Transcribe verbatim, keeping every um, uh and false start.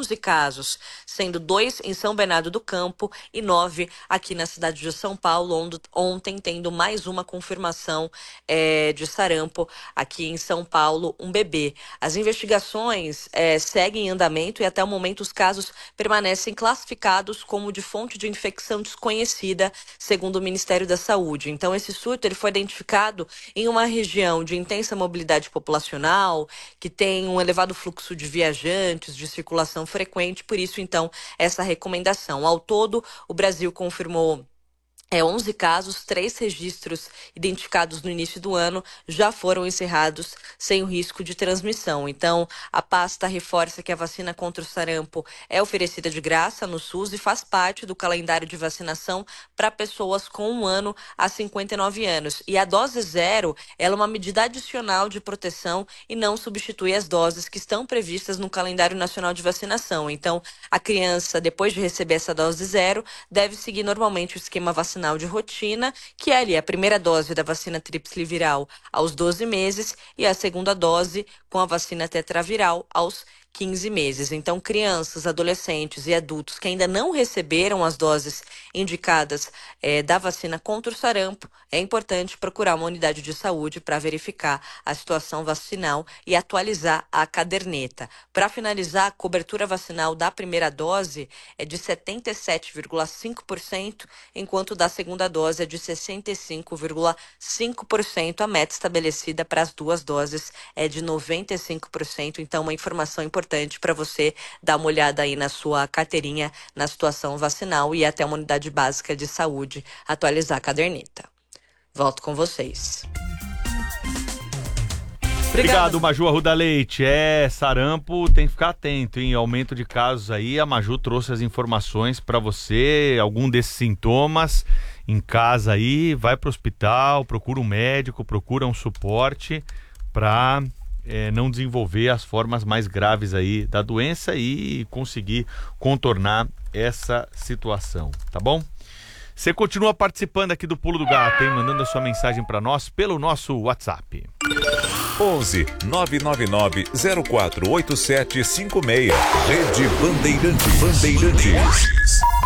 onze casos, sendo dois em São Bernardo do Campo e nove aqui na cidade de São Paulo, onde ontem tendo mais uma confirmação é, de sarampo aqui em São Paulo, um bebê. As investigações é, seguem em andamento e até o momento os casos permanecem classificados como de fonte de infecção desconhecida, segundo o Ministério da Saúde. Então, esse surto ele foi identificado em uma região de intensa mobilidade populacional, que tem um elevado fluxo de viajantes, de circulação frequente, por isso, então, essa recomendação. Ao todo, o Brasil confirmou É, onze casos, três registros identificados no início do ano já foram encerrados sem o risco de transmissão. Então, a pasta reforça que a vacina contra o sarampo é oferecida de graça no SUS e faz parte do calendário de vacinação para pessoas com um ano a cinquenta e nove anos. E a dose zero ela é uma medida adicional de proteção e não substitui as doses que estão previstas no calendário nacional de vacinação. Então, a criança, depois de receber essa dose zero, deve seguir normalmente o esquema vacinal de rotina, que é ali a primeira dose da vacina tríplice viral aos doze meses e a segunda dose com a vacina tetraviral aos quinze meses. Então, crianças, adolescentes e adultos que ainda não receberam as doses indicadas eh, da vacina contra o sarampo, é importante procurar uma unidade de saúde para verificar a situação vacinal e atualizar a caderneta. Para finalizar, a cobertura vacinal da primeira dose é de setenta e sete vírgula cinco por cento, enquanto da segunda dose é de sessenta e cinco vírgula cinco por cento. A meta estabelecida para as duas doses é de noventa e cinco por cento. Então, uma informação importante para você dar uma olhada aí na sua carteirinha, na situação vacinal e até uma unidade básica de saúde atualizar a caderneta. Volto com vocês. Obrigado, Maju Arruda Leite. É, sarampo, tem que ficar atento, hein? Aumento de casos aí. A Maju trouxe as informações para você, algum desses sintomas em casa aí, vai para o hospital, procura um médico, procura um suporte para É, não desenvolver as formas mais graves aí da doença e conseguir contornar essa situação, tá bom? Você continua participando aqui do Pulo do Gato, hein? Mandando a sua mensagem para nós pelo nosso WhatsApp. onze nove nove nove zero quatro oito sete cinco seis. Rede Bandeirantes. Bandeirantes.